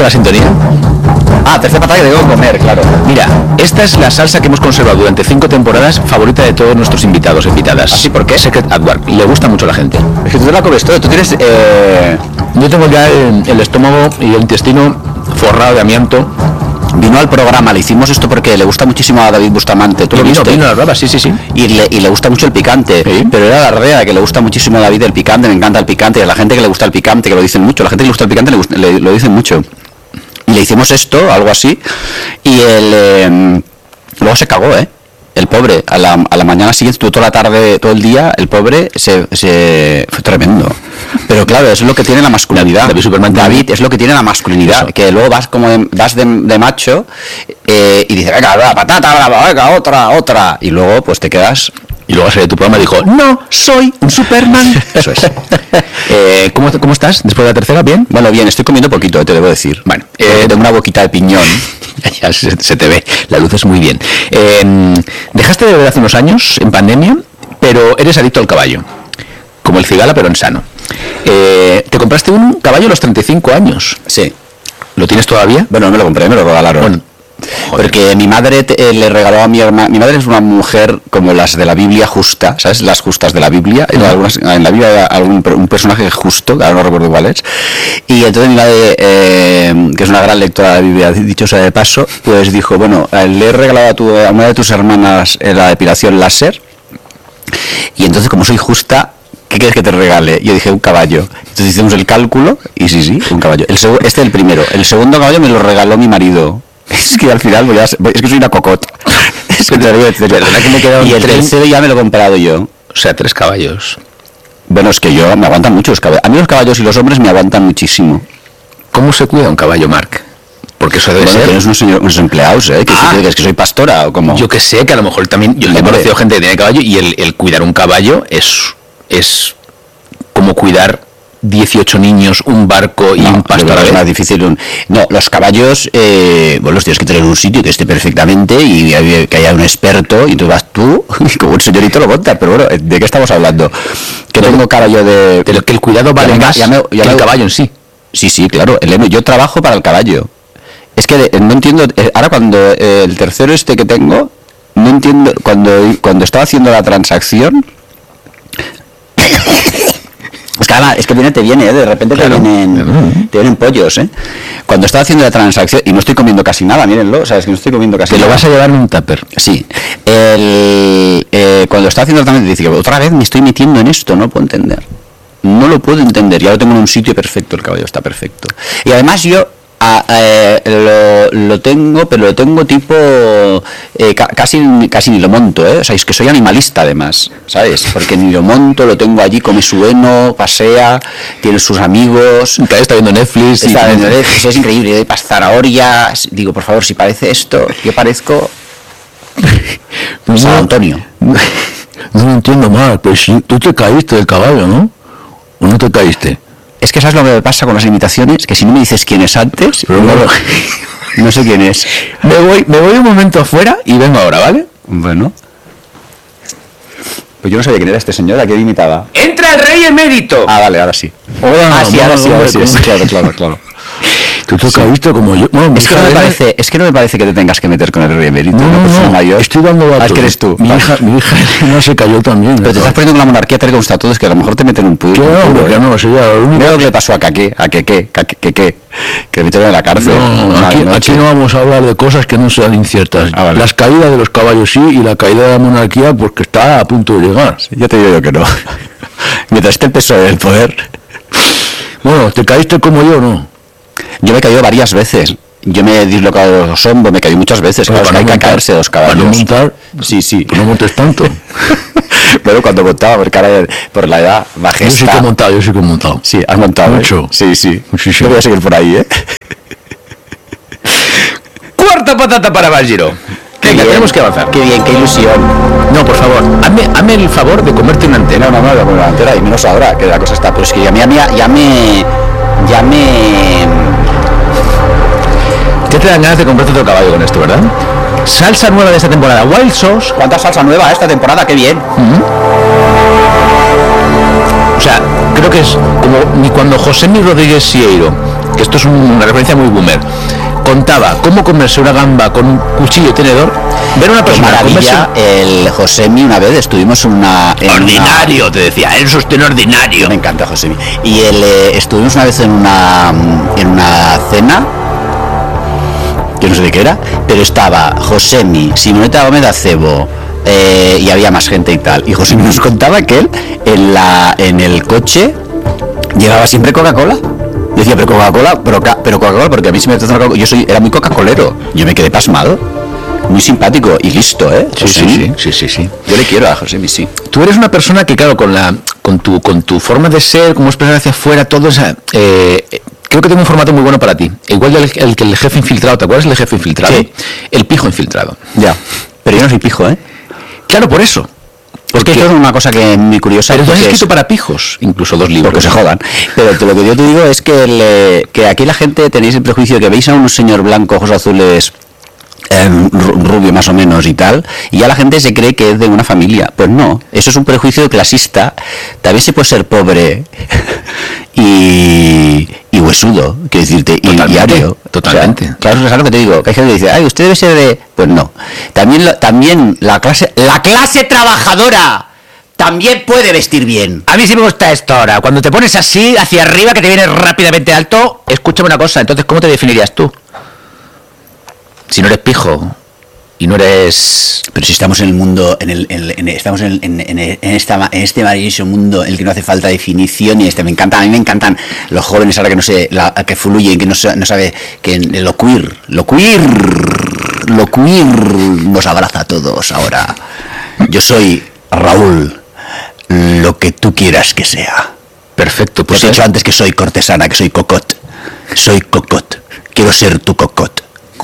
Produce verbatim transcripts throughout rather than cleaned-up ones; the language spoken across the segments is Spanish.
la sintonía? Ah, tercera patada que debo comer, claro. Mira, esta es la salsa que hemos conservado durante cinco temporadas, favorita de todos nuestros invitados e invitadas. ¿Ah, sí? ¿Por qué? Secret at Work. Le gusta mucho a la gente. Es que tú te la comes todo. Tú tienes... Eh... Yo tengo ya el, el estómago y el intestino forrado de amianto. Vino al programa, le hicimos esto porque le gusta muchísimo a David Bustamante. ¿Tú lo vino, viste? Vino a la brava, sí, sí, sí. Y le, y le gusta mucho el picante, ¿Sí? Pero era la rea que le gusta muchísimo a David el picante, me encanta el picante, y a la gente que le gusta el picante, que lo dicen mucho, la gente que le gusta el picante le, gusta, le lo dicen mucho. Y le hicimos esto, algo así, y el eh, luego se cagó, ¿eh? El pobre, a la, a la mañana siguiente, toda la tarde, todo el día, el pobre se, se fue tremendo. Pero claro, eso es lo que tiene la masculinidad. David, Superman, David es lo que tiene la masculinidad, eso. Que luego vas como de, vas de, de macho eh, y dices, venga, la patata, venga, otra, otra, y luego pues te quedas. Y luego salió tu programa y dijo, no, soy un Superman. Eso es. eh, ¿cómo, ¿Cómo estás después de la tercera? ¿Bien? Bueno, bien, estoy comiendo poquito, te debo decir. Bueno, eh, tengo una boquita de piñón. Ya se, se te ve, la luz es muy bien. Eh, dejaste de beber hace unos años, en pandemia, pero eres adicto al caballo. Como el cigala, pero en sano. Eh, ¿Te compraste un caballo a los treinta y cinco años? Sí. ¿Lo tienes todavía? Bueno, no me lo compré, me lo regalaron. Bueno, joder. Porque mi madre te, eh, le regaló a mi hermana. Mi madre es una mujer como las de la Biblia justa, ¿sabes? Las justas de la Biblia. En, algunas, en la Biblia hay algún un personaje justo, que ahora no recuerdo cuál es. Y entonces mi madre, eh, que es una gran lectora de la Biblia, dicho sea de paso, pues dijo, bueno, le he regalado a, tu, a una de tus hermanas la depilación láser. Y entonces, como soy justa, ¿qué quieres que te regale? Yo dije, un caballo. Entonces hicimos el cálculo y sí, sí, un caballo. El seg- este es el primero. El segundo caballo me lo regaló mi marido. Es que al final voy a ser, es que soy una cocota. Es que te lo digo, te digo, que me quedaron y el tres. Tercero ya me lo he comprado yo. O sea, tres caballos. Bueno, es que yo me aguantan mucho los caballos. A mí los caballos y los hombres me aguantan muchísimo. ¿Cómo se cuida un caballo, Marc? Porque eso debe bueno, ser... tienes unos, señor, unos empleados, ¿eh? ¿Que, ah, ¿Es que soy pastora o cómo? Yo que sé, que a lo mejor también... Yo he conocido gente que tiene caballo y el, el cuidar un caballo es... es como cuidar dieciocho niños, un barco y no, un pastor. Es más difícil. Un... No, los caballos, eh, bueno, los tienes que tener en un sitio que esté perfectamente y que haya un experto y tú vas tú, como un señorito lo montas, pero bueno, ¿de qué estamos hablando? Que no, tengo caballo de... De lo que el cuidado vale más ya me, ya me, que el caballo en sí. Sí, sí, claro. El, yo trabajo para el caballo. Es que no entiendo... Ahora cuando eh, el tercero este que tengo, no entiendo... Cuando, cuando estaba haciendo la transacción... Es que, además, es que viene, te viene, ¿eh? De repente claro. te, vienen, te vienen pollos, ¿eh? Cuando estaba haciendo la transacción, y no estoy comiendo casi nada, mírenlo, ¿sabes? Que no estoy comiendo casi ¿Te nada. Te lo vas a llevar en un tupper? Sí. El, eh, cuando estaba haciendo la transacción, dice que otra vez me estoy metiendo en esto, no puedo entender. No lo puedo entender, ya lo tengo en un sitio perfecto, el caballo está perfecto. Y además yo... Ah, eh, lo, lo tengo, pero lo tengo tipo eh, ca- casi casi ni lo monto, ¿eh? O sea, es que soy animalista además, ¿sabes? Porque ni lo monto, lo tengo allí, come su heno, pasea, tiene sus amigos, está viendo Netflix, está y... viendo Netflix, es increíble, de zanahoria, digo, por favor, si parece esto, yo parezco pues San no, Antonio. No, no lo entiendo mal, pero si tú te caíste del caballo, ¿no? ¿O no te caíste? Es que sabes lo que me pasa con las imitaciones, que si no me dices quién es antes, pero no, no sé quién es. Me voy, me voy un momento afuera y vengo ahora, ¿vale? Bueno. Pues yo no sabía quién era este señor, ¿a quién imitaba? ¡Entra el rey emérito! Ah, vale, ahora sí. Hola, ah, sí, ahora sí, ahora sí, sí, claro, claro, claro. Tú te caíste sí. como yo. Bueno, es, que no me parece, es que no me parece que te tengas que meter con el rey emérito. No, no, no, mayor. Estoy dando datos. Ah, es que eres tú. Mi hija, mi hija no se cayó también. Pero te estás poniendo con la monarquía tal que gusta a todos, que a lo mejor te meten un puño. Claro, un porque ¿eh? no, sería lo único. Mira lo que le pasó a Caqué, a Queque, que que que que le metieron en la cárcel. No, no, aquí, aquí no vamos a hablar de cosas que no sean inciertas. Ah, vale. Las caídas de los caballos sí y la caída de la monarquía porque está a punto de llegar. Sí, ya te digo yo que no. Mientras esté el peso del poder. Bueno, ¿te caíste como yo o no? Yo me he caído varias veces. Yo me he dislocado los hombros, me he caído muchas veces. Claro, claro, hay montar, que caerse los caballos. ¿Para no montar? Sí, sí. Pues no montes tanto. Bueno, cuando montaba, porque ahora por la edad bajé. Yo sí que he montado, yo sí que he montado. Sí, has montado. Mucho. ¿Eh? Sí, sí. Muchísimo. Yo voy a seguir por ahí, ¿eh? Cuarta patata para Bajiro. Venga, tenemos que avanzar. Qué bien, qué ilusión. No, por favor, hazme, hazme el favor de comerte una antena. No, no, no, no, una antena, y menos ahora, que la cosa está. Pero es que ya me, ya me, ya me, ya me... ¿Qué te dan ganas de comprarte otro caballo con esto, verdad? Salsa nueva de esta temporada, Wild Sauce. ¿Cuánta salsa nueva esta temporada? ¡Qué bien! Uh-huh. O sea, creo que es como ni cuando José Mi Rodríguez Sieiro que esto es un, una referencia muy boomer, contaba cómo comerse una gamba con un cuchillo y tenedor. Ver una persona maravilla, comerse... el Josemi, una vez estuvimos en una... En ordinario, una... te decía, eres usted un ordinario. Me encanta Josemi. Y el, eh, estuvimos una vez en una, en una cena, que no sé de qué era, pero estaba Josemi, Simoneta Gómez Acebo, eh, y había más gente y tal. Y Josemi nos contaba que él en, la, en el coche llevaba siempre Coca-Cola. Yo decía, pero Coca-Cola, pero, pero Coca-Cola, porque a mí se me trata Coca-Cola. Yo soy, era muy Coca-Colero. Yo me quedé pasmado. Muy simpático y listo, ¿eh? Sí, sí, sí, sí, sí, sí. Yo le quiero a Josemi, sí. Tú eres una persona que, claro, con la, con tu, con tu forma de ser, cómo expresar hacia afuera, todo eso, eh, creo que tengo un formato muy bueno para ti. Igual el, el que el jefe infiltrado, ¿te acuerdas del jefe infiltrado? Sí. El pijo infiltrado. Ya. Pero yo no soy pijo, ¿eh? Claro, por eso. Porque esto es una cosa que es muy curiosa. Pero tú has escrito es... para pijos, incluso dos libros. Porque se jodan. Pero lo que yo te digo es que, el, que aquí la gente tenéis el prejuicio que veis a un señor blanco, ojos azules, eh, rubio más o menos y tal, y ya la gente se cree que es de una familia. Pues no, eso es un prejuicio clasista. También se puede ser pobre y, y huesudo, quiero decirte, y diario. Totalmente. O sea, claro, es lo que te digo, que hay gente que dice, ay, usted debe ser de... Pues no. También, también la clase la clase trabajadora también puede vestir bien. A mí sí me gusta esto ahora. Cuando te pones así, hacia arriba, que te vienes rápidamente alto, escúchame una cosa, entonces, ¿cómo te definirías tú? Si no eres pijo y no eres... Pero si estamos en el mundo, en el, en, en, estamos en, en, en, en, esta, en este maravilloso mundo en el que no hace falta definición y este me encanta, a mí me encantan los jóvenes ahora que no sé, la, que fluyen, que no, no sabe, que lo queer, lo queer, lo queer nos abraza a todos ahora. Yo soy Raúl, lo que tú quieras que sea. Perfecto, pues he dicho antes que soy cortesana, que soy cocot, soy cocot, quiero ser tu cocot.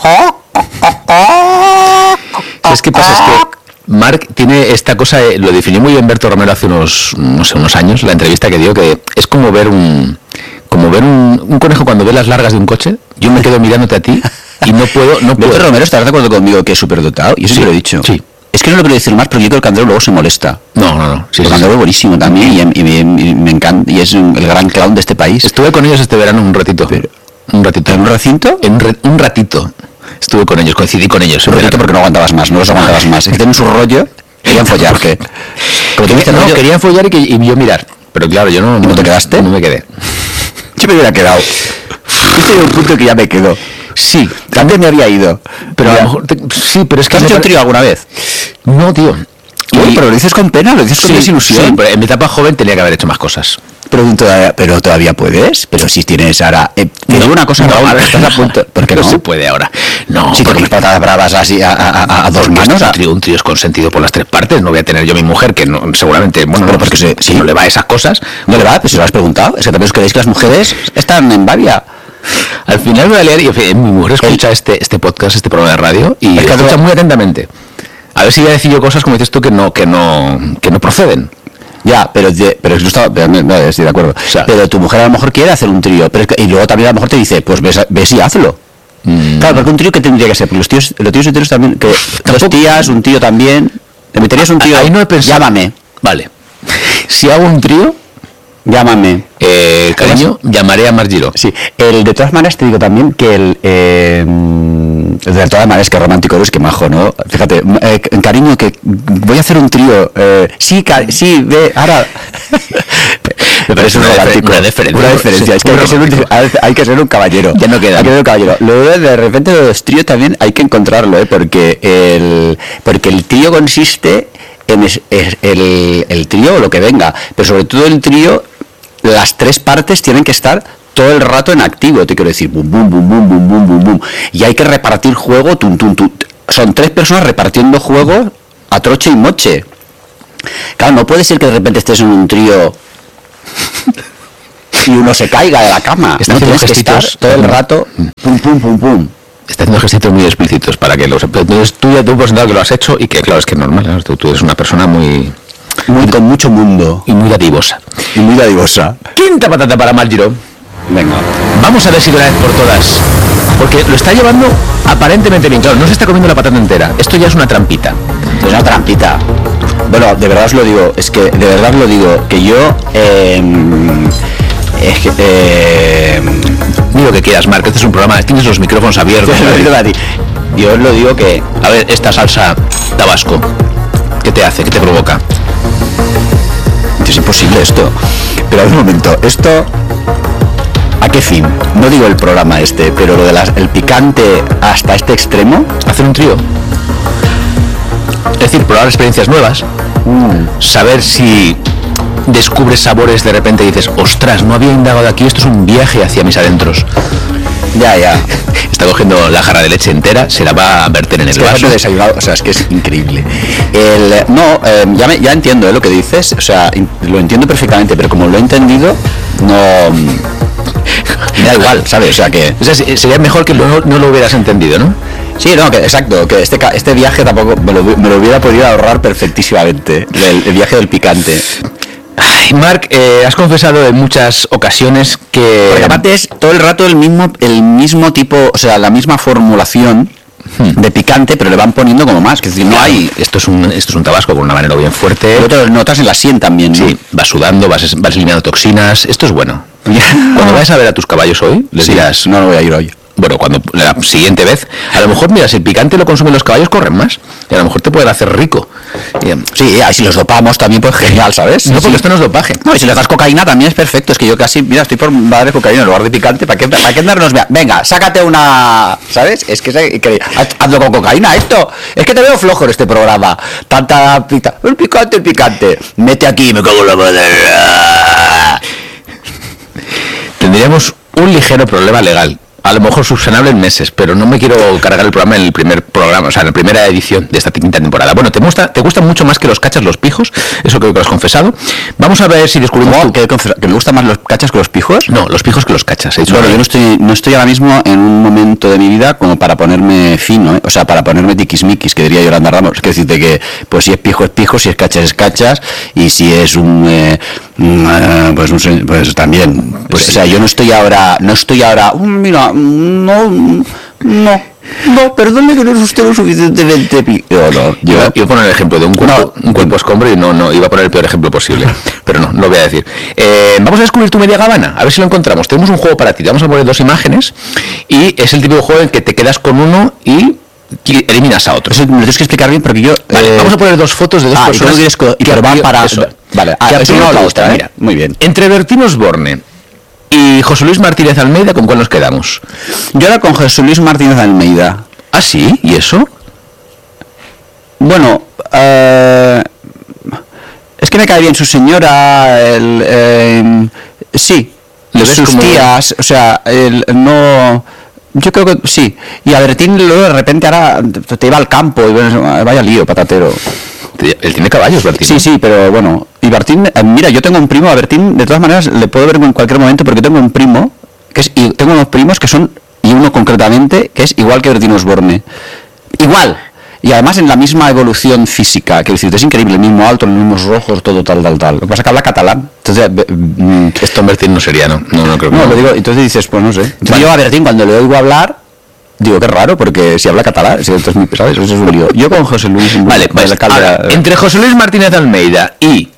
¿Sabes qué pasa? Es que Marc tiene esta cosa, eh, lo definió muy bien Berto Romero hace unos, no sé, unos años, la entrevista que dio, que es como ver un como ver un, un conejo cuando ve las largas de un coche. Yo me quedo mirándote a ti y no puedo... no puedo. Berto Romero, ¿estás de acuerdo conmigo que es superdotado? Yo sí, sí lo he dicho. Sí. Es que no lo quiero decir más, porque yo creo que Andreu luego se molesta. No, no, no. Sí, porque sí, Andreu sí. Es buenísimo también y, y, y, y me encanta, y es un, el gran clown de este país. Estuve con ellos este verano un ratito. Pero, un ratito. ¿En un recinto? En re, un ratito. Estuve con ellos, coincidí con ellos. Un ratito porque no aguantabas más, no los aguantabas más. Es que tienen su rollo, querían follar, ¿qué? Querían, no, rollo? querían follar y, que, y yo mirar. Pero claro, yo no... ¿No, ¿no te quedaste? No me quedé. Yo me hubiera quedado. Este es un punto que ya me quedo. Sí. Antes me había ido. Pero ya. A lo mejor... Te, sí, pero es que... ¿Has hecho un trío alguna vez? No, tío. Uy, pero lo dices con pena, lo dices con sí, desilusión. Sí, pero en mi etapa joven tenía que haber hecho más cosas. Pero todavía, pero todavía puedes. Pero si tienes ahora... Eh, te no, digo una cosa, no, Raúl, ahora estás a punto... ¿Por qué no? No se puede ahora. No, si con las patadas bravas así a, a, a, a dos manos... Un trío, un trío es consentido por las tres partes. No voy a tener yo a mi mujer, que no, seguramente... Bueno, pero no, porque se, si sí. no le va a esas cosas... ¿No le va? Pues si lo has preguntado. Es que también os creéis que las mujeres están en Bavia. Al final me voy a leer y en fin, mi mujer escucha el, este, este podcast, este programa de radio, y es que escucha muy atentamente. A ver si ya decidió cosas, como dices tú, que no, que no, que no proceden. Ya, pero pero no estaba, pero, no, estoy de acuerdo. O sea, pero tu mujer a lo mejor quiere hacer un trío, pero es que, y luego también a lo mejor te dice, pues ves, ves y hazlo. Mm. Claro, porque un trío que tendría que ser, porque los tíos, los tíos enteros también, que dos tías, un tío también, ¿te meterías un tío? Ahí no he pensado. Llámame. Vale. Si hago un trío, llámame. Eh, cariño, llamaré a Margiro. Sí. El, de todas maneras te digo también que el eh, de todas maneras que romántico eres, que majo, ¿no? Fíjate, eh, cariño, que voy a hacer un trío. Eh, sí, car- sí, ve, ahora. Me parece un romántico. Una diferencia. Una diferencia. Es que hay que, ser un, hay que ser un caballero. Ya no queda. Hay que ser un caballero. Luego de repente los tríos también hay que encontrarlo, ¿eh? Porque el, porque el trío consiste en es, es el, el trío o lo que venga, pero sobre todo el trío, las tres partes tienen que estar todo el rato en activo, te quiero decir, bum, bum, bum, bum, bum, bum, bum, bum. Y hay que repartir juego, tum, tum, tum. Son tres personas repartiendo juego a troche y moche. Claro, no puede ser que de repente estés en un trío y uno se caiga de la cama. Está no tienes que estar todo el rato, pum, pum, pum, pum. Está haciendo gestitos muy explícitos para que los... Entonces tú ya tú por sentado que lo has hecho y que claro, es que es normal, ¿no? tú, tú eres una persona muy... Muy, con mucho mundo. Y muy dadivosa. Y muy dadivosa. Quinta patata para Margiro. Venga. Vamos a ver si de una vez por todas. Porque lo está llevando aparentemente bien. Claro, no se está comiendo la patata entera. Esto ya es una trampita. Es una trampita. Bueno, de verdad os lo digo. Es que de verdad os lo digo. Que yo... Eh, es que... Eh, Mira, lo que quieras, Marc, este es un programa, tienes los micrófonos abiertos. Yo os lo digo que... A ver, esta salsa tabasco, ¿qué te hace? ¿Qué te provoca? Es imposible esto. Pero a ver un momento, esto... ¿A qué fin? No digo el programa este, pero lo del picante hasta este extremo. Hacer un trío. Es decir, probar experiencias nuevas. Mm. Saber si descubres sabores de repente y dices, ostras, no había indagado aquí, esto es un viaje hacia mis adentros. Ya, ya. Está cogiendo la jarra de leche entera, se la va a verter en el vaso. Es desayunado, o sea, es que es increíble. El, no, eh, ya, me, ya entiendo eh, lo que dices, o sea, lo entiendo perfectamente, pero como lo he entendido, no... Me da igual, ¿sabes? O sea, que... O sea, sería mejor que no, no lo hubieras entendido, ¿no? Sí, no, que exacto, que este, este viaje tampoco me lo, me lo hubiera podido ahorrar perfectísimamente, el, el viaje del picante. Ay, Marc, eh, has confesado en muchas ocasiones que... Porque aparte es todo el rato el mismo, el mismo tipo, o sea, la misma formulación hmm. de picante, pero le van poniendo como más, que es decir, no claro, hay... Esto es un esto es un tabasco con un habanero bien fuerte. Pero otro notas en la sien también, ¿no? Sí, vas sudando, vas, vas eliminando toxinas, esto es bueno. Cuando vayas a ver a tus caballos hoy, les sí, dirás... No, no voy a ir hoy. Bueno, cuando la siguiente vez, a lo mejor, mira, si el picante lo consumen los caballos, corren más. Y a lo mejor te pueden hacer rico. Bien. Sí, y si los dopamos también, pues genial, ¿sabes? No, porque sí. esto no es dopaje. No, y si les das cocaína también es perfecto. Es que yo casi, mira, estoy por darle cocaína en lugar de picante. ¿Para qué, para qué darnos? Venga, sácate una... ¿Sabes? Es que, que hazlo con cocaína esto. Es que te veo flojo en este programa. Tanta pita. El picante, el picante. Mete aquí, me cago en la madre. Tendríamos un ligero problema legal. A lo mejor subsanable en meses, pero no me quiero cargar el programa en el primer programa, o sea, en la primera edición de esta quinta temporada. Bueno, ¿te gusta, te gustan mucho más que los cachas los pijos? Eso creo que lo has confesado. Vamos a ver si descubrimos... ¿Cómo? ¿Que, ¿Que me gustan más los cachas que los pijos? No, los pijos que los cachas. He dicho bueno, yo no estoy, no estoy ahora mismo en un momento de mi vida como para ponerme fino, ¿eh? O sea, para ponerme tiquismiquis, que diría Yolanda Ramos. Es que decirte que, pues si es pijo es pijo, si es cachas es cachas, y si es un... Eh, uh, pues, un pues también... Pues, sí. O sea, yo no estoy ahora... No estoy ahora... Uh, mira, no... No, no, perdone que no es usted lo suficientemente pico. No, no, yo iba, iba a poner el ejemplo de un cuerpo, no, un cuerpo escombro y no, no, iba a poner el peor ejemplo posible. Pero no, no lo voy a decir. Eh, vamos a descubrir tu media gabana, a ver si lo encontramos. Tenemos un juego para ti, te vamos a poner dos imágenes y es el tipo de juego en que te quedas con uno y eliminas a otro. Eso me lo tienes que explicar bien porque yo... Vale, eh, vamos a poner dos fotos de dos ah, personas y que, y que van para... Eso. Vale, ah, eso no la otra, ¿eh? Mira, muy bien. Entre Bertín Osborne y José Luis Martínez Almeida, ¿con cuál nos quedamos? Yo era con José Luis Martínez Almeida. ¿Ah, sí? ¿Y eso? Bueno, eh, es que me cae bien su señora, el, eh, sí, sus como... tías, o sea, el, no... Yo creo que sí. Y a Bertín luego de repente ahora te iba al campo y vaya lío, patatero. Él tiene caballos, Bertín. Sí, sí, pero bueno. Y Bertín, mira, yo tengo un primo, a Bertín, de todas maneras, le puedo ver en cualquier momento porque tengo un primo, que es, y tengo unos primos que son, y uno concretamente, que es igual que Bertín Osborne. Igual. Y además en la misma evolución física, que decir, es increíble, el mismo alto, los mismos rojos, todo tal, tal, tal. Lo que pasa es que habla catalán. Entonces, mm, esto en Bertín no sería, ¿no? No, no creo que no. No, lo digo, entonces dices, pues no sé. Entonces, vale. Yo a Bertín, cuando le oigo hablar, digo, qué raro, porque si habla catalán, si esto es muy pesado, eso es un lío. Yo con José Luis... Vale, pues, ahora, entre José Luis Martínez Almeida y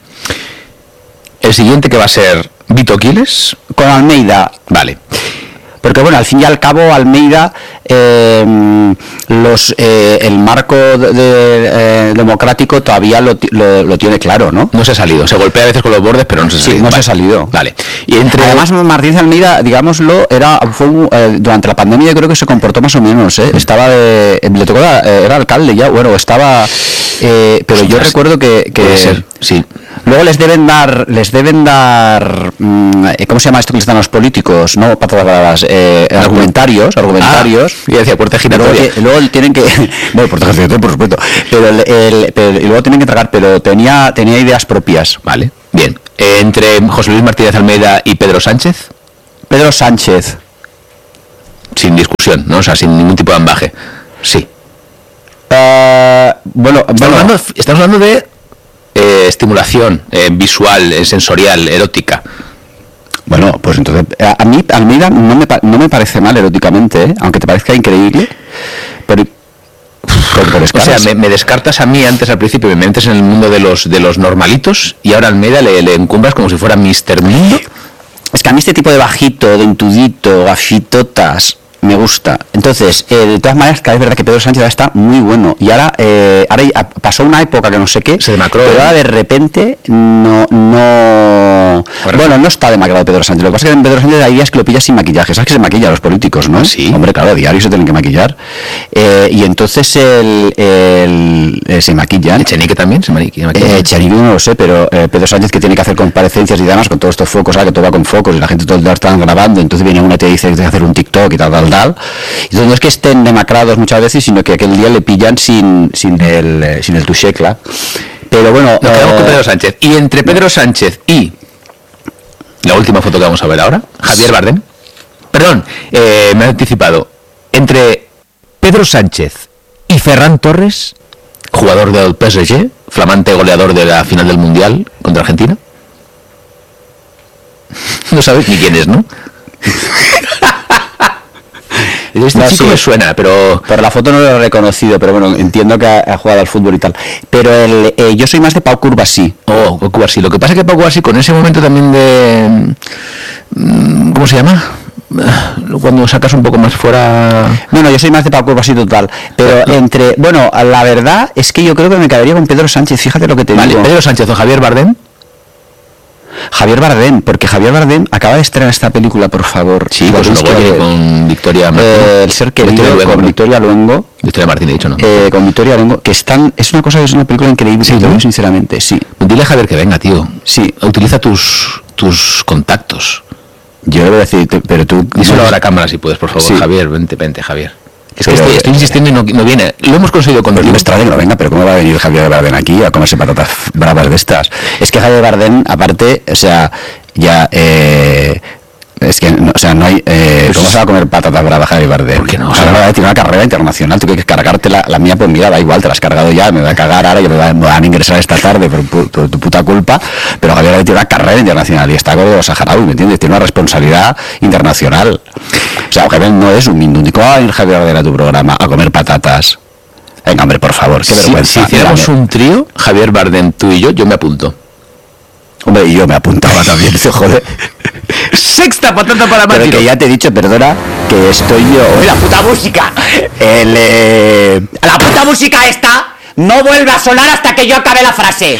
el siguiente que va a ser Vito Quiles, con Almeida. Vale. Porque bueno, al fin y al cabo Almeida, eh, los eh, el marco de, de, eh, democrático todavía lo, lo, lo tiene claro, ¿no? No se ha salido, se golpea a veces con los bordes, pero no se ha salido. Sí, no vale. se ha salido. Vale. Y entre... Además Martínez Almeida, digámoslo, era fue un, eh, durante la pandemia yo creo que se comportó más o menos, ¿eh? Estaba de, le tocó, eh, era alcalde ya, bueno, estaba, eh, pero yo recuerdo que, que puede ser, sí. Luego les deben dar, les deben dar, ¿cómo se llama esto que les dan los políticos? No patadas, eh, argumentarios, argumentarios. Ah, y decía puerta giratoria. Luego, luego tienen que, bueno, puerta giratoria por supuesto, pero, el, el, pero y luego tienen que tragar, pero tenía, tenía ideas propias. Vale, bien. Eh, entre José Luis Martínez Almeida y Pedro Sánchez. Pedro Sánchez. Sin discusión, ¿no? O sea, sin ningún tipo de ambaje. Sí. Uh, bueno, estamos, bueno. Hablando, estamos hablando de eh, estimulación eh, visual, eh, sensorial, erótica. Bueno, pues entonces, a mí Almeida no me, no me parece mal eróticamente, ¿eh? Aunque te parezca increíble, pero... O sea, me, me descartas a mí antes al principio, me metes en el mundo de los de los normalitos y ahora Almeida le, le encumbras como si fuera mister Mundo. Es que a mí este tipo de bajito, de entudito, gafitotas, me gusta. Entonces, eh, de todas maneras, cada vez es verdad que Pedro Sánchez ahora está muy bueno. Y ahora, eh, ahora ya pasó una época que no sé qué, se demacró, pero ahora de repente no, no... Bueno, bueno, no está demacrado Pedro Sánchez. Lo que pasa es que en Pedro Sánchez hay días que lo pillas sin maquillaje. ¿Sabes que se maquilla a los políticos, no? Sí. Hombre, claro, a diario se tienen que maquillar. Eh, y entonces el, el, el, se maquillan. ¿Echenique también se maquilla? Eh, Echenique no lo sé, pero eh, Pedro Sánchez, que tiene que hacer comparecencias y demás con todos estos focos, ¿sabes? Que todo va con focos y la gente todo el día están grabando, entonces viene una y te dice que tiene que hacer un TikTok y tal, tal, tal. Entonces no es que estén demacrados muchas veces, sino que aquel día le pillan sin, sin el eh, sin el tuchecla. Pero bueno, nos quedamos eh, con Pedro Sánchez. Y entre Pedro Sánchez y la última foto que vamos a ver ahora, Javier Bardem. Perdón, eh, me he anticipado. Entre Pedro Sánchez y Ferran Torres, jugador del P S G, flamante goleador de la final del Mundial contra Argentina. No sabes ni quién es, ¿no? Este no, chico sí me suena, pero... Por la foto no lo he reconocido, pero bueno, entiendo que ha, ha jugado al fútbol y tal. Pero el, eh, yo soy más de Pau Cubarsí. Oh, Pau Cubarsí. Lo que pasa es que Pau Cubarsí, con ese momento también de... ¿Cómo se llama? Cuando sacas un poco más fuera... Bueno, yo soy más de Pau Cubarsí total. Pero no. entre... Bueno, la verdad es que yo creo que me quedaría con Pedro Sánchez. Fíjate lo que te vale, digo. Pedro Sánchez o Javier Bardem. Javier Bardem, porque Javier Bardem acaba de estrenar esta película, por favor. Sí, pues luego de, con Victoria Martín. Eh, el ser querido Victoria Luengo, con Victoria Luengo. Victoria Martín, he dicho, ¿no? Eh, con Victoria Luengo, que están, es una cosa que es una película increíble, sí, ¿no? Sinceramente, sí. Dile a Javier que venga, tío. Sí. Utiliza tus tus contactos. Yo le voy a decir, pero tú... Díselo ahora a cámara si puedes, por favor, sí. Javier, vente, vente, Javier. Es que pero, estoy, estoy insistiendo y no, no viene. Lo hemos conseguido con... Pero no me extraña que no venga, pero ¿cómo va a venir Javier Bardem aquí a comerse patatas bravas de estas? Es que Javier Bardem, aparte, o sea, ya... Eh, es que, no, o sea, no hay... Eh, pues, ¿cómo se va a comer patatas bravas Javier Bardem? ¿Por qué no? O sea, no, tiene una carrera internacional, tú que cargarte la, la mía, pues mira, da igual, te la has cargado ya, me voy a cagar ahora y me van, me van a ingresar esta tarde por, por, por tu puta culpa, pero Javier Bardem tiene una carrera internacional y está con los saharauis, ¿me entiendes? Tiene una responsabilidad internacional. O sea, Javier no es un mindundi. ¿Cómo va a venir Javier Bardem a tu programa a comer patatas? Venga, hombre, por favor, qué vergüenza. Si, si hiciéramos un trío, Javier Bardem, tú y yo, yo me apunto. Hombre, y yo me apuntaba también, se jode. Sexta patata para Mati. Pero que ya te he dicho, perdona, que estoy yo... ¡La puta música! El, eh... ¡La puta música esta no vuelve a sonar hasta que yo acabe la frase!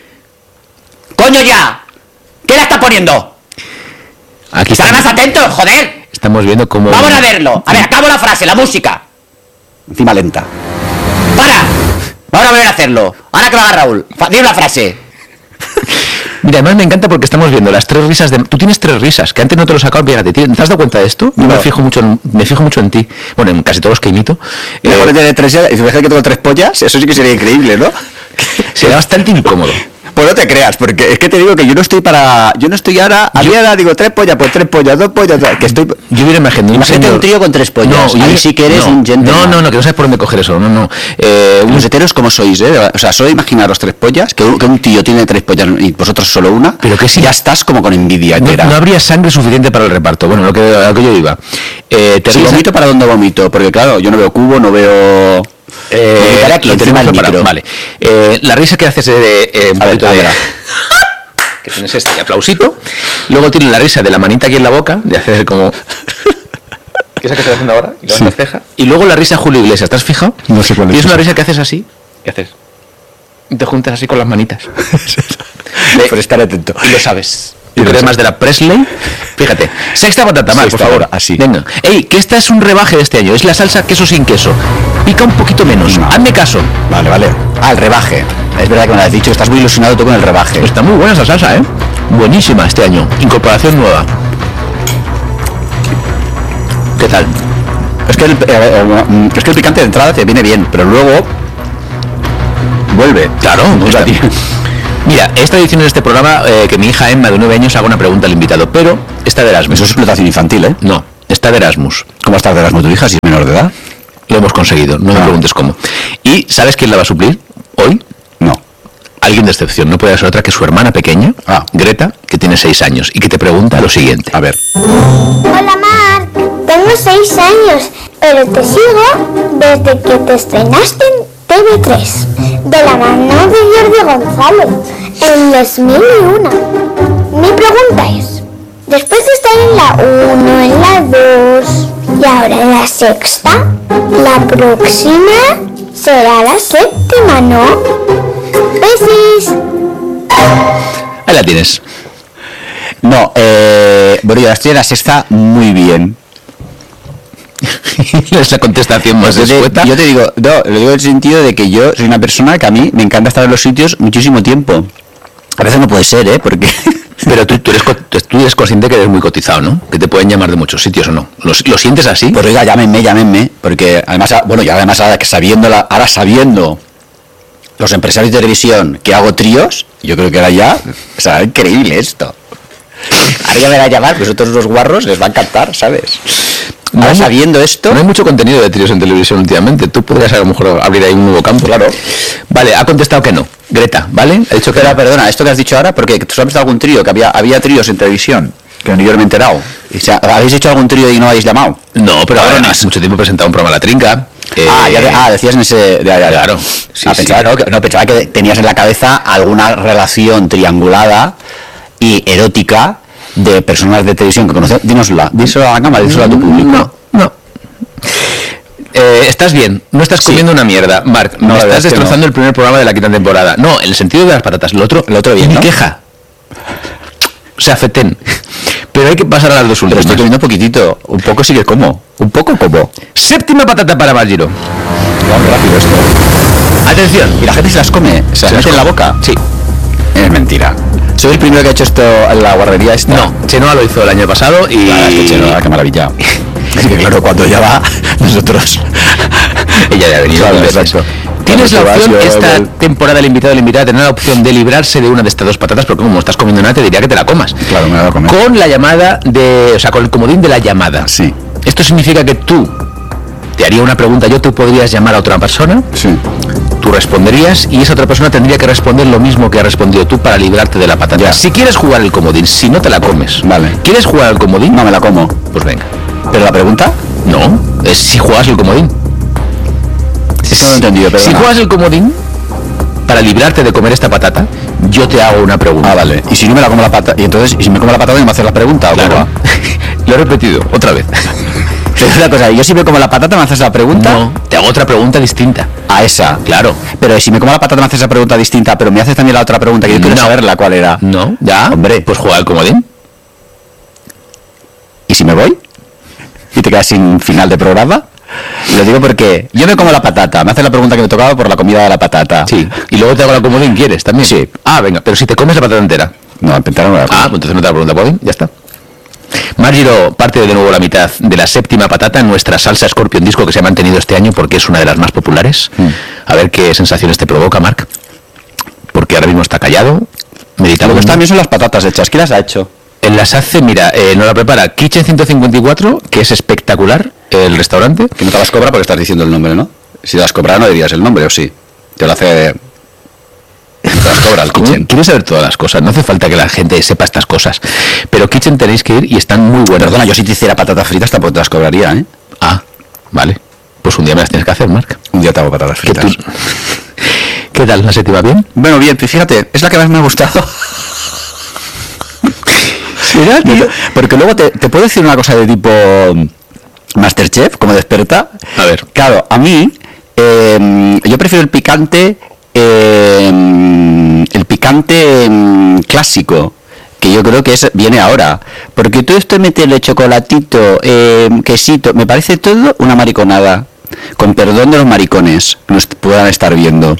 ¡Coño ya! ¿Qué la está poniendo? Aquí ¡Estar más atentos, joder! Estamos viendo cómo... Vamos a verlo. A ver, acabo la frase, la música. Encima lenta. ¡Para! Vamos a volver a hacerlo. Ahora que lo haga Raúl. Dime la frase. Mira, además me encanta porque estamos viendo las tres risas de... Tú tienes tres risas, que antes no te lo sacaba, fíjate, ¿te has dado cuenta de esto? Yo no. me fijo mucho en, me fijo mucho en ti. Bueno, en casi todos los que imito. Mejor eh, tener tres y si me que tengo tres pollas, eso sí que sería increíble, ¿no? Sería bastante incómodo. Pues no te creas, porque es que te digo que yo no estoy para... Yo no estoy ahora... A mí ahora digo tres pollas, pues tres pollas, dos pollas... Que estoy... Yo hubiera imaginado... Imagínate un trío con tres pollas. No, ahí sí que eres no, un gentleman. No, no, no, que no sabes por dónde coger eso. No, no. Eh, los heteros como sois, ¿eh? O sea, solo imaginaros tres pollas, que un, que un tío tiene tres pollas y vosotros solo una, pero que sí, ya estás como con envidia. No, no habría sangre suficiente para el reparto. Bueno, lo que, a lo que yo iba. Eh, ¿Te si vomito para dónde vomito? Porque claro, yo no veo cubo, no veo... Eh, aquí, lo tenemos preparado. Vale. Eh, la risa que haces de... Eh, un a ver, de que tienes este aplausito, luego tienes la risa de la manita aquí en la boca, de hacer como... ¿Qué es la que estás haciendo ahora? Y luego, sí. ceja. Y luego la risa Julio Iglesias, ¿te has fijado? No sé cuál es. Y es una risa que haces así, ¿qué haces? Y te juntas así con las manitas. Pero estar atento. Y lo sabes. Y lo más de la Presley. Fíjate. Sexta patata más, por favor. Así. Venga. Ey, que esta es un rebaje de este año. Es la salsa queso sin queso. Pica un poquito menos. No. Hazme caso. Vale, vale. Ah, el rebaje. Es verdad que me lo has dicho. Estás muy ilusionado tú con el rebaje. Está muy buena esa salsa, ¿eh? Buenísima este año. Incorporación nueva. ¿Qué tal? Es que el, eh, es que el picante de entrada te viene bien, pero luego vuelve. Claro. O sea, mira, esta edición de este programa, eh, que mi hija Emma, de nueve años, haga una pregunta al invitado, pero está de Erasmus. Eso es explotación infantil, ¿eh? No, está de Erasmus. ¿Cómo está de Erasmus tu hija si es menor de edad? Lo hemos conseguido, no ah. me preguntes cómo. ¿Y sabes quién la va a suplir hoy? No. Alguien de excepción, no puede ser otra que su hermana pequeña, ah. Greta, que tiene seis años, y que te pregunta lo siguiente. A ver. Hola, Marc. Tengo seis años, pero te sigo desde que te estrenaste en T V tres, de la mano de Jordi González, en Los Mil y Una. Mi pregunta es, Después de estar en la uno, en la dos y ahora en la sexta, la próxima será la séptima, ¿no? Besis. Ahí la tienes. No, eh, bueno, yo estoy en la sexta muy bien. Es la contestación más Yo te, escueta. yo te digo, no, lo digo en el sentido de que yo soy una persona que a mí me encanta estar en los sitios muchísimo tiempo. A veces no puede ser, ¿eh? Porque... Pero tú, tú, eres, co- tú eres consciente que eres muy cotizado, ¿no? Que te pueden llamar de muchos sitios o no. ¿Lo, lo sientes así? Pues oiga, llámenme, llámenme, porque además, bueno, y además ahora que sabiendo, la, ahora sabiendo los empresarios de televisión que hago tríos, yo creo que ahora ya, o sea, increíble esto. Ahora ya me van a llamar, pues otros los guarros les va a encantar, ¿sabes? Ahora hay mu- sabiendo esto... No hay mucho contenido de tríos en televisión últimamente. Tú podrías a lo mejor abrir ahí un nuevo campo. Claro. Vale, ha contestado que no. Greta, ¿vale? Ha dicho que Pero no. perdona, esto que has dicho ahora, porque tú sabes de algún trío, que había, había tríos en televisión, que ni yo no me he enterado. Y, o sea, ¿habéis hecho algún trío y no habéis llamado? No, pero ahora Cabrones. hace mucho tiempo he presentado un programa La Trinca. Eh, Ah, ya, ah, decías en ese... Ya, ya, ya. Claro. Sí, ah, sí. pensaba, no, que, no, pensaba que tenías en la cabeza alguna relación triangulada y erótica de personas de televisión que conoces. Dínosla, díselo a la cámara, díselo a tu público. No, no. Eh, estás bien, no estás Sí. comiendo una mierda, Marc. No, me la verdad estás es que destrozando no. el primer programa de la quinta temporada. No, en el sentido de las patatas. Lo otro, Lo otro bien, ni ¿no? queja. O sea, fetén. Pero hay que pasar a las dos Pero últimas. estoy comiendo poquitito. Un poco sí que como. Un poco como. Séptima patata para Magiro. Vamos rápido esto. Atención. Y la gente se las come. Se las las mete en la come. boca. Sí. Es mentira. Soy el primero que ha hecho esto en la guardería esta. No, Chenoa lo hizo el año pasado y... Ah, es que Chenoa, qué maravilla. Es que claro, cuando ya va, nosotros... Ella ya ha venido Claro, mil veces. exacto. Tienes la Cuando te vas, opción, yo- esta el- temporada el invitado o la invitada tener la opción de librarse de una de estas dos patatas, porque como estás comiendo nada te diría que te la comas. Claro, me la voy a comer. Con la llamada de... O sea, con el comodín de la llamada. Sí. Esto significa que tú te haría una pregunta, yo tú podrías llamar a otra persona, Sí. tú responderías y esa otra persona tendría que responder lo mismo que has respondido tú para librarte de la patata. Ya. Si quieres jugar el comodín, si no te la comes. Vale. ¿Quieres jugar al comodín? No me la como. Pues venga. ¿Pero la pregunta? No, es si juegas el comodín. Es que no lo he entendido, Si perdona. juegas el comodín, para librarte de comer esta patata, yo te hago una pregunta. Ah, vale. Y si no me la como la patata... Y entonces, ¿y si me como la patata no me haces la pregunta? ¿o Claro. cómo va? Lo he repetido, otra vez. Pero es una cosa, yo si me como la patata me haces la pregunta... No, te hago otra pregunta distinta. A esa. Claro. Pero si me como la patata me haces esa pregunta distinta, pero me haces también la otra pregunta, que yo quiero No. saberla cuál era. No, ya. Hombre. Pues juega el comodín. ¿Y si me voy? ¿Y te quedas sin final de programa? Lo digo porque yo me como la patata, me haces la pregunta que me tocaba por la comida de la patata. Sí. Y luego te hago la comodín, ¿quieres también? Sí. Ah, venga, pero si te comes la patata entera. No, intentar no la como. Ah, pues entonces no te la pregunta comodín, ya está. Margiro parte de nuevo la mitad de la séptima patata en nuestra salsa Scorpion Disco que se ha mantenido este año porque es una de las más populares. Mm. A ver qué sensaciones te provoca, Marc. Porque ahora mismo está callado, meditando. Lo que están bien son las patatas hechas. ¿Quién las ha hecho? En las hace, mira, eh, nos la prepara Kitchen ciento cincuenta y cuatro, que es espectacular, el restaurante. Que no te las cobra porque estás diciendo el nombre, ¿no? Si te las cobra no dirías el nombre, ¿o sí? Te lo hace... Te las cobra el kitchen. Quieres saber todas las cosas, no hace falta que la gente sepa estas cosas. Pero Kitchen tenéis que ir y están muy buenas. Perdona, yo si te hiciera patatas fritas tampoco te las cobraría, ¿eh? Ah, vale. Pues un día me las tienes que hacer, Marc. Un día te hago patatas Que fritas. tú- ¿Qué tal? ¿La séptima bien? Bueno, bien, pues fíjate, es la que más me ha gustado. ¿Será, tío? Porque luego te, te puedo decir una cosa de tipo Masterchef, como desperta. A ver. Claro, a mí, eh, yo prefiero el picante, eh, el picante mm, clásico, que yo creo que es viene ahora. Porque todo esto de meterle chocolatito, eh, quesito, me parece todo una mariconada. Con perdón de los maricones, nos puedan estar viendo.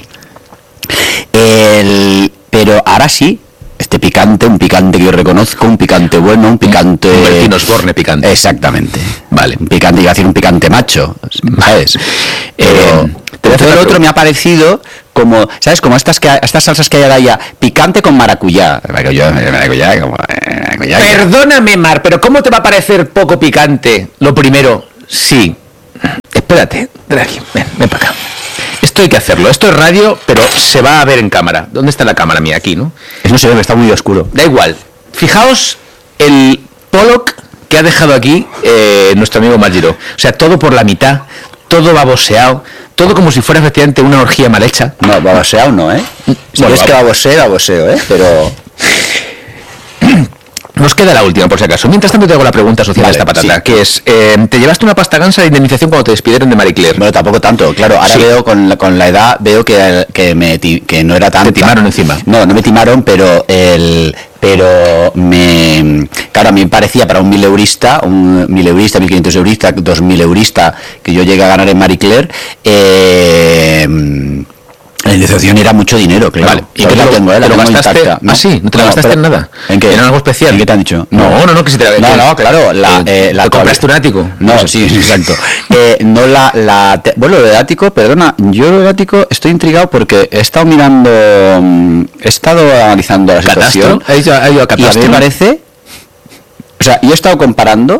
El, pero ahora sí, este picante, un picante que yo reconozco, un picante bueno, un picante... Un Bertín Osborne picante. Exactamente. Vale. Un picante, iba a decir un picante macho, ¿sabes? Pero, Eh, pero te todo voy a lo hacer otro otra me ha parecido como, ¿sabes? Como estas que estas salsas que hay ahora ya, picante con maracuyá. Maracuyá, maracuyá, como, eh, maracuyá. Perdóname, Mar, pero ¿cómo te va a parecer poco picante? Lo primero, sí. Espérate, ven aquí, ven, ven para acá. Esto hay que hacerlo. Esto es radio, pero se va a ver en cámara. ¿Dónde está la cámara mía? Aquí, ¿no? Eso no se ve, está muy oscuro. Da igual. Fijaos el Pollock que ha dejado aquí eh, nuestro amigo Magiro. O sea, todo por la mitad, todo baboseado, todo como si fuera efectivamente una orgía mal hecha. No, baboseado no, ¿eh? Si Bueno, es que vamos. baboseo, baboseo, ¿eh? Pero... Nos queda la última, por si acaso. Mientras tanto, te hago la pregunta social Vale, de esta patata, sí. que es, eh, ¿te llevaste una pasta gansa de indemnización cuando te despidieron de Marie Claire? Bueno, tampoco tanto, claro. Ahora Sí. veo con la, con la edad, veo que, que, me, ti- que no era tanto. Te timaron encima. No, no me timaron, pero el... Pero me... Claro, a mí me parecía para un mileurista, un mileurista, mil quinientos eurista, dos mil eurista, que yo llegué a ganar en Marie Claire, eh... la indemnización era mucho dinero, claro. Vale, ¿y qué la tengo, eh? La ¿Te lo tengo gastaste? intacta. Ah, sí, ¿no te la gastaste en nada? ¿En qué? ¿En algo especial? ¿En qué te han dicho? No, no, no, que si te la... No, que- no, claro, la... eh, eh, la ¿te compraste un ático? No, sí, exacto. Eh, no la... la te- bueno, lo del ático, perdona, yo lo del ático estoy intrigado porque he estado mirando... mm, He estado analizando la situación. ¿Catastro? ¿Ha ido, ha ido a Y a mí Catastro? me parece... O sea, yo he estado comparando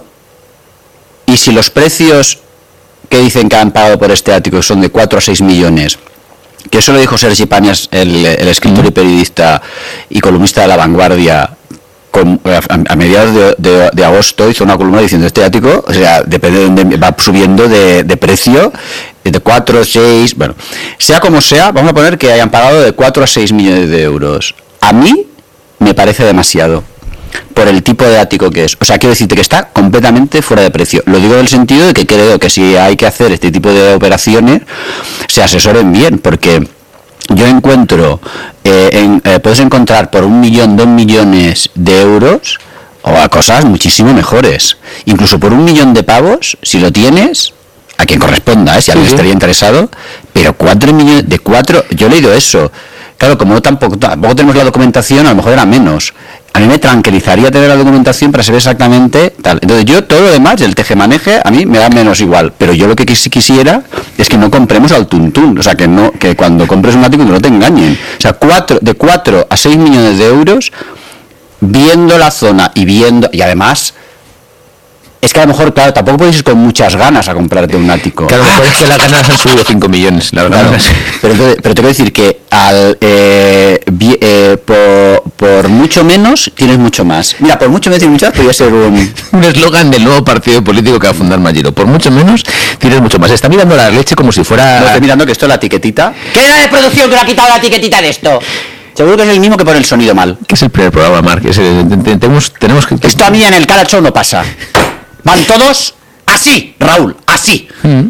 y si los precios que dicen que han pagado por este ático son de cuatro a seis millones, que eso lo dijo Sergi Pànias, el, el escritor y periodista y columnista de La Vanguardia, con, a, a mediados de, de- de agosto hizo una columna diciendo este ático, o sea, depende de dónde va subiendo de, de precio, de cuatro, seis, bueno, sea como sea, vamos a poner que hayan pagado de cuatro a seis millones de euros. A mí me parece demasiado por el tipo de ático que es. O sea, quiero decirte que está completamente fuera de precio. Lo digo en el sentido de que creo que si hay que hacer este tipo de operaciones, se asesoren bien, porque yo encuentro, eh, en, eh, puedes encontrar por un millón, dos millones de euros, o a cosas muchísimo mejores. Incluso por un millón de pavos, si lo tienes, a quien corresponda, ¿eh? Si alguien Sí, sí. estaría interesado, pero cuatro millones, de cuatro, yo he leído eso. Claro, como no tampoco, tampoco tenemos la documentación, a lo mejor era menos. A mí me tranquilizaría tener la documentación para saber exactamente tal. Entonces yo todo lo demás, el tejemaneje, a mí me da menos igual. Pero yo lo que quis- quisiera es que no compremos al tuntún. O sea, que no que cuando compres un ático que no te engañen. O sea, cuatro, de cuatro a seis millones de euros, viendo la zona y viendo... Y además... Es que a lo mejor, claro, tampoco podéis ir con muchas ganas a comprarte un ático. Claro, mejor es que las ganas han subido cinco millones, la verdad. Claro, pero, entonces- pero te quiero decir que al eh, vi- eh, por, por mucho menos tienes mucho más. Mira, por mucho menos tienes mucho más, podría ser un... Un eslogan del nuevo partido político que va a fundar Magiro. Por mucho menos, tienes mucho más. Está mirando la leche como si fuera... No, estoy mirando que esto es la etiquetita. ¿Qué era de producción que le ha quitado la etiquetita de esto? Seguro que es el mismo que pone el sonido mal. que es el primer programa, Marc. Es el- te- te- tenemos, tenemos que... Esto a mí en el Cara Show no pasa. Van todos así, Raúl, así.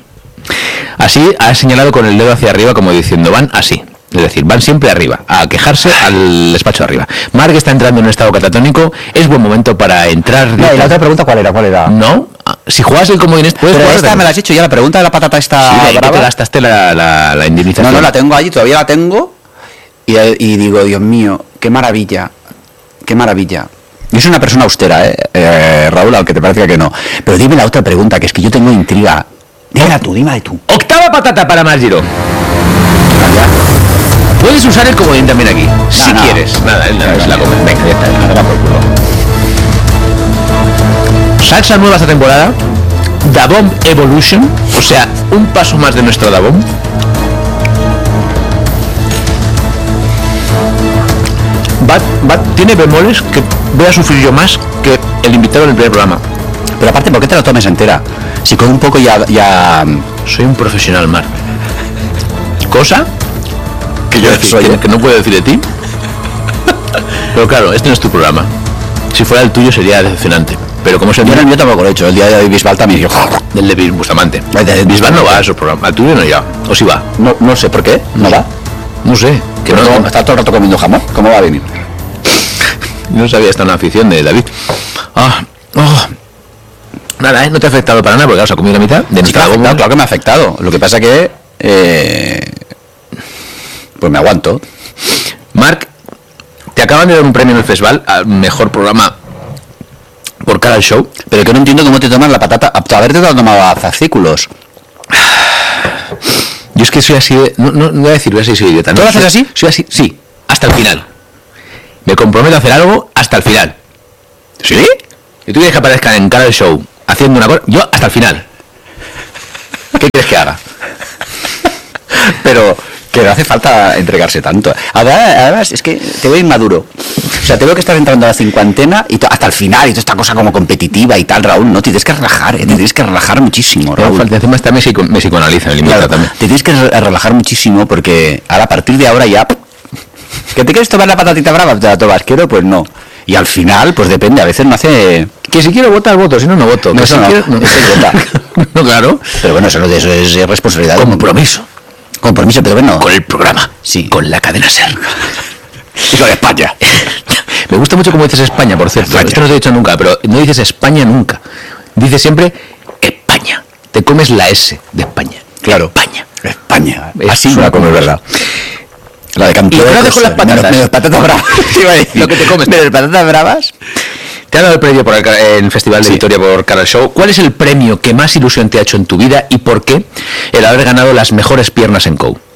Así ha señalado con el dedo hacia arriba como diciendo, van así. Es decir, van siempre arriba, a quejarse al despacho de arriba. Marc está entrando en un estado catatónico, es buen momento para entrar... No, y la otra pregunta, ¿cuál era? ¿Cuál era? No, si juegas el comodín este, puedes Pero jugar... esta me la has hecho ya, la pregunta de la patata está Sí, de ahí que te brava. gastaste la, la, la indemnización. No, no, la tengo allí, todavía la tengo. Y, y digo, Dios mío, qué maravilla, qué maravilla. Yo soy una persona austera, ¿eh? Eh, Raúl, aunque te parezca que no. Pero dime la otra pregunta, que es que yo tengo intriga. Dímela tú, dímela tú. Octava patata para Magiro. Puedes usar el comodín también aquí, si no. quieres. Nada, él no se la come. Venga, ya está. A tomar por culo. Salsa nueva esta temporada. Da Bomb Evolution. O sea, un paso más de nuestro Da Bomb. Va, va, tiene bemoles que voy a sufrir yo más que el invitado en el primer programa. Pero aparte, ¿por qué te la tomes entera? Si con un poco ya... ya... Soy un profesional, Marc. Cosa que yo Soy que, yo. que no puedo decir de ti. Pero claro, este no es tu programa. Si fuera el tuyo sería decepcionante. Pero como es el Yo, mío, no- yo tampoco lo he hecho. El día de hoy Bisbal también dijo... del de Bis- Bustamante. Ay, de- de- Bisbal no va a esos programas. Al tuyo no ya. O si va. No, no sé por qué, ¿no va? No sé. Que Que no, no, está todo el rato comiendo jamón. ¿Cómo va a venir? no sabía esta una afición de David. Ah, oh. Nada, ¿eh? No te ha afectado para nada porque claro, se ha comido la mitad de Sí, nuestra claro, bomba. claro que me ha afectado. Lo que pasa que... eh, pues me aguanto. Marc, te acaban de dar un premio en el festival al mejor programa por cara al show. Pero que no entiendo cómo te tomas la patata. A haberte tomado a fascículos. Yo es que soy así de... No, no, no voy a decir, voy a decir soy idiota. ¿no? ¿Tú lo haces Soy- así? Soy así, sí. Hasta el final. Me comprometo a hacer algo hasta el final. ¿Sí? Si tú quieres que aparezcan en cara al show haciendo una cosa, yo hasta el final. ¿Qué quieres que haga? Pero que no hace falta entregarse tanto. Además, además, es que te veo inmaduro. O sea, te veo que estás entrando a la cincuentena y to- hasta el final y toda esta cosa como competitiva y tal, Raúl. No, te tienes que relajar, ¿eh? Te tienes que relajar muchísimo, No, Raúl. falta, encima está me, psico- me psicoanaliza el invitado Claro, también. te tienes que re- relajar muchísimo porque ahora a partir de ahora ya... ¿Que te quieres tomar la patatita brava? ¿Te la tomas? ¿Quiero? Pues no. Y al final, pues depende, a veces no hace... Que si quiero votar, voto, si no, no voto. No, Que eso si no, quiero- eso es votar. No, claro. Pero bueno, eso, no- eso es responsabilidad. Compromiso. Compromiso, pero bueno. Con el programa. Sí. Con la cadena SER. Y con España. Me gusta mucho cómo dices España, por cierto. España. Esto no te he dicho nunca, pero no dices España nunca. Dices siempre España. Te comes la S de España. Claro. España. España. Es Así una suena como es cosa. verdad. La de Y Cantó. ahora dejo las patatas. Menos patatas bravas. Te iba a decir. Lo que te comes. Menos patatas bravas. Te han dado el premio por el, ca- en el Festival de Sí. Vitoria por Canal Show. ¿Cuál es el premio que más ilusión te ha hecho en tu vida y por qué el haber ganado las mejores piernas en C O U?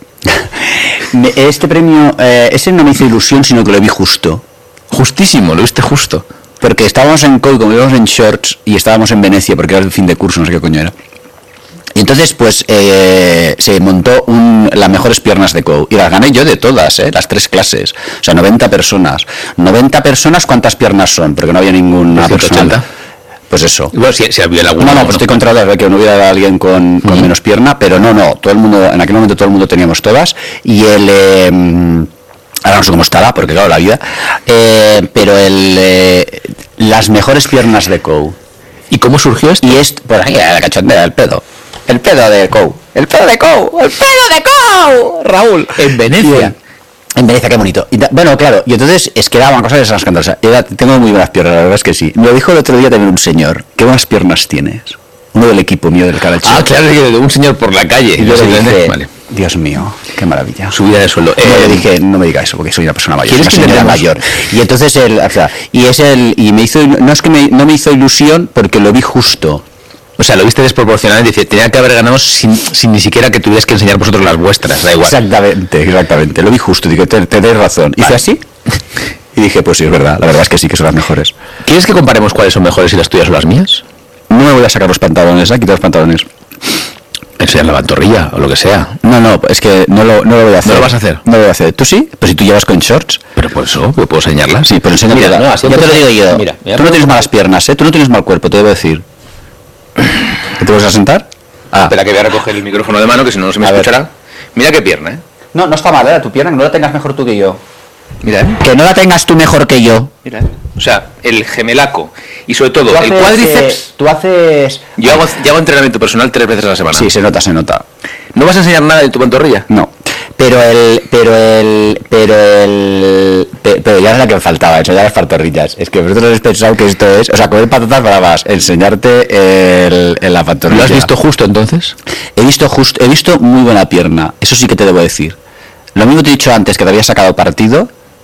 Me- Este premio, eh, ese no me hizo ilusión, sino que lo vi justo. Justísimo, lo viste justo. Porque estábamos en C O I, como íbamos en shorts, y estábamos en Venecia, porque era el fin de curso, no sé qué coño era. Y entonces, pues, eh, se montó un, las mejores piernas de C O U. Y las gané yo de todas, ¿eh? Las tres clases. O sea, noventa personas. noventa personas, ¿cuántas piernas son? Porque no había ninguna ciento persona. ochenta. Pues eso. Bueno, si, si había alguna. No, no, pues estoy controlado de que no hubiera alguien con, con Ujú. menos pierna, pero no, no, todo el mundo, en aquel momento todo el mundo teníamos todas, y el, eh, ahora no sé cómo estará, porque claro, la vida, eh, pero el, eh, las mejores piernas de C O U. ¿Y cómo surgió esto? Y es, por ahí, la cachondea, el pedo, el pedo de C O U, el pedo de C O U, el pedo de C O U, Raúl. En Venecia. Bien. En Venecia, qué bonito. Y da- bueno, claro, y entonces es que daban cosas escandalosas. Era, tengo muy buenas piernas, la verdad es que sí. Me lo dijo el otro día también un señor. ¿Qué buenas piernas tienes? Uno del equipo mío del Canal Show. Ah, claro, que de un señor por la calle. Y yo Sí, le dije, vale. Dios mío, qué maravilla. Subida de sueldo. No, Eh, le dije, no me diga eso, porque soy una persona mayor, ¿Quieres una que señora intentemos? mayor. Y entonces él, o sea, y es el, y me hizo, no es que me, no me hizo ilusión porque lo vi justo. O sea, lo viste desproporcional. Dice, tenía que haber ganado sin, sin ni siquiera que tuvieras que enseñar vosotros las vuestras. Da igual. Exactamente, exactamente. Lo vi justo, digo, te, te doy razón. Hice Vale. así y dije, pues sí, es verdad, la verdad es que sí, que son las mejores. ¿Quieres que comparemos cuáles son mejores, si las tuyas o las mías? No me voy a sacar los pantalones, ¿eh? Quitar los pantalones. Enseñar la pantorrilla o lo que sea. No, no, es que no lo, no lo voy a hacer. ¿No lo vas a hacer? No lo voy a hacer. ¿Tú sí? Pues si tú llevas con shorts. Pero por eso, yo puedo enseñarlas. Sí, pero enséñate. Mira, ya no, así te lo empezó- digo yo. Mira, mira, tú no tienes malas piernas, ¿eh? Tú no tienes mal cuerpo, te debo decir. ¿Te vas a sentar? Ah. Espera que voy a recoger el micrófono de mano, que si no, no se me A ver. escuchará. Mira qué pierna, ¿eh? No, no está mal, ¿eh? Tu pierna, que no la tengas mejor tú que yo. Mira, ¿eh? Que no la tengas tú mejor que yo. Mira, ¿eh? O sea, el gemelaco y sobre todo Tú el haces, cuádriceps. eh, tú haces... Yo hago, yo hago entrenamiento personal tres veces a la semana. Sí, se nota, se nota. ¿No vas a enseñar nada de tu pantorrilla? No. Pero el... Pero el... Pero el... pe- Pero ya es la que me faltaba, enseñar las pantorrillas. Es que vosotros habéis pensado que esto es... O sea, comer patatas bravas, enseñarte el, el la pantorrilla. ¿Lo has visto justo entonces? He visto justo, he visto muy buena pierna, eso sí que te debo decir. Lo mismo te he dicho antes, que te había sacado partido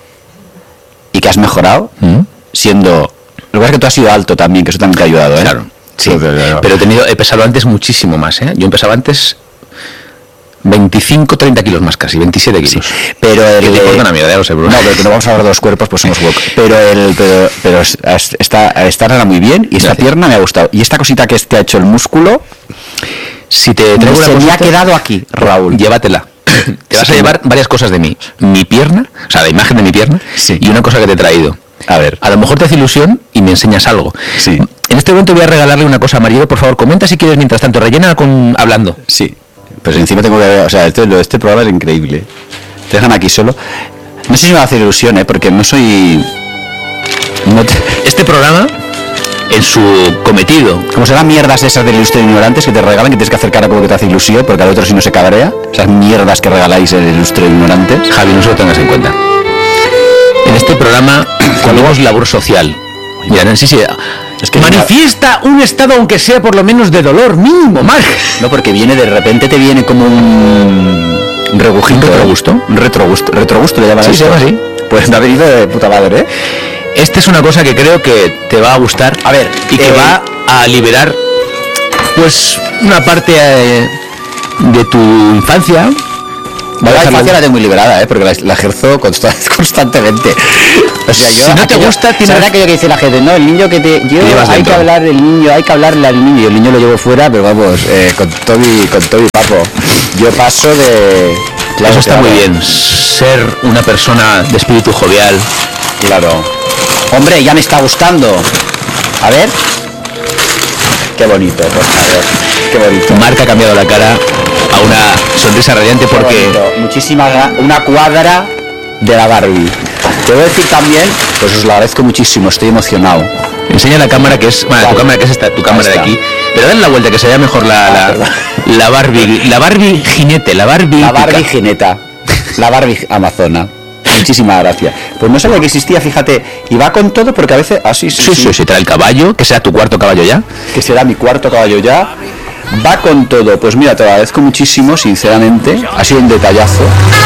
y que has mejorado, ¿Mm? siendo... Lo que pasa es que tú has sido alto también, que eso también te ha ayudado, ¿eh? Claro. Sí, Pero- pero- pero he tenido, he pesado antes muchísimo más, ¿eh? Yo empezaba antes veinticinco, treinta kilos más casi, veintisiete Sí, kilos. pero el... Que te importa una mierda, ya lo sé, Bruno. No, pero que no vamos a hablar de los cuerpos, pues somos woke. Pero el... Pero, pero es- es- está, esta era muy bien y esta Gracias. pierna me ha gustado. Y esta cosita que te ha hecho el músculo, Si te traigo una se me ha cosita, quedado aquí, Raúl. llévatela. Te vas Sí. a llevar varias cosas de mí. Mi pierna, o sea, la imagen de mi pierna, Sí. y una cosa que te he traído. A ver. A lo mejor te hace ilusión y me enseñas algo. Sí. En este momento voy a regalarle una cosa a Mario, por favor, comenta si quieres mientras tanto, rellena con hablando. Sí, pues encima tengo que... O sea, este, lo- este programa es increíble. Te dejan aquí solo. No sé si me va a hacer ilusión, ¿eh? Porque no soy... No te- Este programa, en su cometido, Como serán mierdas esas del ilustre ignorantes que te regalan, que tienes que hacer cara como que te hace ilusión, porque al otro si no se cabrea. Esas mierdas que regaláis el ilustre ignorantes. Javi, no se lo tengas en cuenta. En este programa tenemos labor social. Mira, Nancy, sí, Es que manifiesta un estado, aunque sea por lo menos de dolor mínimo, Marc. No, porque viene de repente, te viene como un... Un rebujito. ¿Un retrogusto? Un retrogusto. ¿Retrogusto le llaman Sí, a se esto? llama así. Pues me ha venido de puta madre, ¿eh? Esta es una cosa que creo que te va a gustar. A ver, y que eh, va a liberar, pues, una parte eh, de tu infancia. Va a La dejarla- infancia la tengo muy liberada, ¿eh? Porque la, la ejerzo consta- constantemente. O sea, yo... Si no te aquello- gusta, tienes- ¿sabes aquello que dice la gente? No, el niño que te... Yo, Te llevas hay dentro. que hablar del niño, hay que hablarle al niño. Y el niño lo llevo fuera, pero vamos, eh, con todo mi, con todo mi papo. Yo paso de... Claro, Eso está claro, muy bien. Ser una persona de espíritu jovial. Claro. Hombre, ya me está gustando. A ver. Qué bonito, por favor. Qué bonito. Marc ha cambiado la cara a una sonrisa radiante Qué porque bonito. Muchísima... gra- Una cuadra de la Barbie. Te voy a decir también, pues os lo agradezco muchísimo, estoy emocionado. Enseña la cámara que es... Bueno, Vale. tu cámara que es esta, tu cámara de aquí. Pero dale la vuelta que se vea mejor la, Ah, la, la Barbie. La Barbie jinete, la Barbie... La Barbie pica. jineta, la Barbie amazona. Muchísimas gracias. Pues no sabía que existía, fíjate, y va con todo porque a veces... Ah, sí, sí, Sí, sí, sí, trae el caballo, que sea tu cuarto caballo ya. que será mi cuarto caballo ya. Va con todo. Pues mira, te lo agradezco muchísimo, sinceramente. Ha sido un detallazo.